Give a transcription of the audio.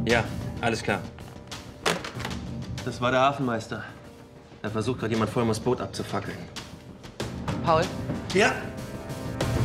Ja, alles klar. Das war der Hafenmeister. Da versucht gerade jemand Vollmers Boot abzufackeln. Paul? Ja?